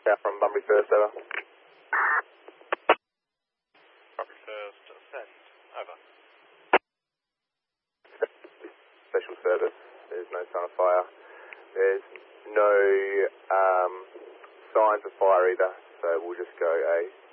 Yeah, from Bunbury First, over. Bunbury First, send. Over. Special service. There's no sign of fire. There's no signs of fire either, so we'll just go a